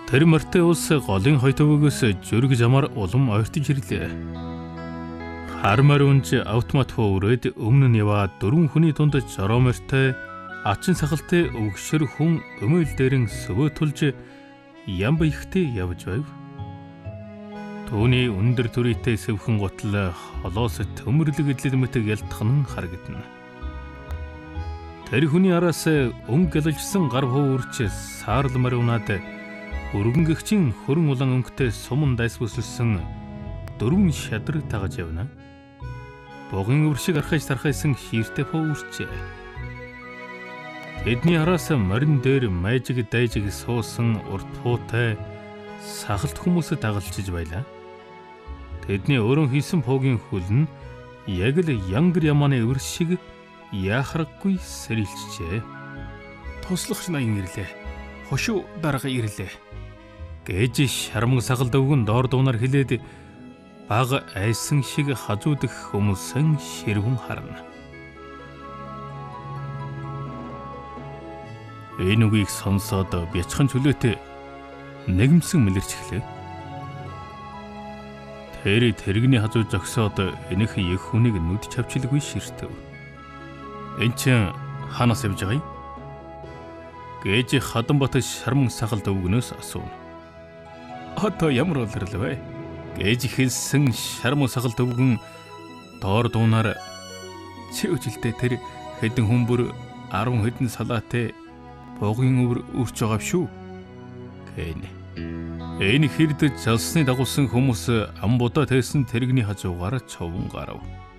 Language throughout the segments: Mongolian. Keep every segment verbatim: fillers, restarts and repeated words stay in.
Тэр морьтой улс голын хойтовгоос зүрэг замаар улам ойртож ирлээ. Хар морь унж автомат хөөрөөд өмнө нь яваад дөрвөн хүний дунд жорооморьтой ачин сахалтай өвгшөр хүн өмөл дээрэн сөвөө тулж ямба ихтэй явж байв. Түүний өндөр түрийтэй сэвхэн гутал холоос төмөрлөг эдлэмэт ялтхан харагдана. Тэр хүний араас өн гэлжсэн гар хөөрч саарл морь унаад өргөнгөгчийн хөрөн улаан өнгөтэй суман дайс бүсэлсэн дөрвөн шадар тагаж явна. Богын өвршиг архаж тархайсан шииртэй пөөрчээ. Тэдний араас морин дээр майжиг дайжиг суусан урт пуутай сахалт хүмүүсэд дагалчиж байлаа. Тэдний өөрөн хийсэн пуугийн хөл нь яг л янгар ямааны өвршиг яхраггүй сэрэлжжээ. Туслахч наян ирлээ. Хошуу дарга ирлээ. Гэж шармаг сахалт өвгөн доор дуунаар хилээд баг айсан шиг хажуудах хүмүүсэн ширвэн харна. Энэ үгийг сонсоод бяцхан чөлөөтэй нэгмсэн мэлэрч эхлэв. Тэр тэрэгний хажуу зогсоод энэх их хүнийг нүд чавчилгүй ширтэв. Энд чинь хаанаас явж байгаа юм? Гэж Хаданбат шарман сахалт өвгнөөс асуув. Одоо ямар улирлав вэ? Гэж хэлсэн шарман сахалт өвгөн доор дуунаар чи үжилдээ тэр хэдэн хүмбэр арван хэдэн салаатай богын өвөр үрч байгаа шүү. Гэнэ. Энэ хэрд залсны дагуулсан хүмүүс амбудаа тайсан тэрэгний хажуугаар човон гарав.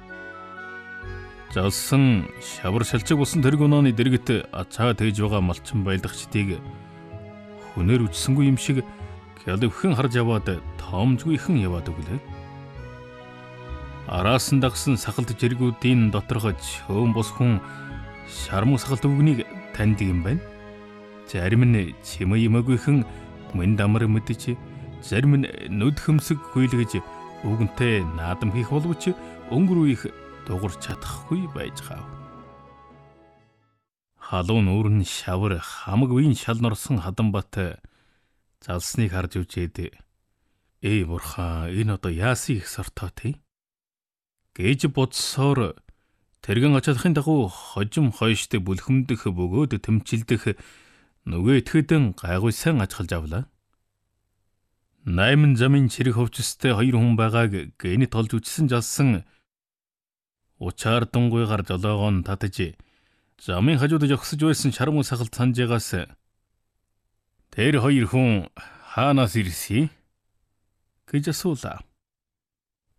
Залсан шавар шалчиг болсон тэрэг унааны дэргэт ацаа тээж байгаа малчин байлгачдыг хүнээр үжсэнгүй юм шиг гэлвхэн харж яваад тоомжгүйхэн яваад өглөө. Араас нь дагсан сахалт жиргүүдийн доторгож хөөм бус хүн шармуу сахалт өвгнийг таньдаг юм байна. Зарим нь чимээ юмагүйхэн мэн дамар мэдэж, зарим нь нүд хөмсөг хүйлгэж өвгөнтэй наадам хийх боловч өнгөрөө их дуурч чадахгүй байж гав. Халуун нүүрэн шавар хамаг үеийн шал норсон Хаданбат залсныг харж үжээд "Эй бурхан, энэ одоо яасын их сортоо тий?" гэж бодсоор тэргэн ачаалахын дагуу хожим хойшд бүлхэмдэх бөгөөд тэмчилдэх нөгөө итгэдэн гайгуйсан ачхалж авлаа. Найман замын чирэг хөвчстэй хоёр хүн байгааг гэнэт толж үчсэн жалсан учаар дунгуйгаар жолоогоон татаж замын хажууд жогсож байсан шармуу сахалт санжаагаас "Тэр хоёр хүн хаанаас ирсэн?" гэж асуулаа.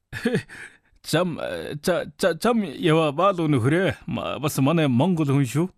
"Зам за зам ява баал өнөхрөө бас манай монгол хүн шүү"